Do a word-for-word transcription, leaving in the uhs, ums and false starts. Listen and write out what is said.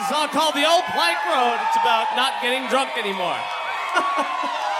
song called The Old Plank Road. It's about not getting drunk anymore.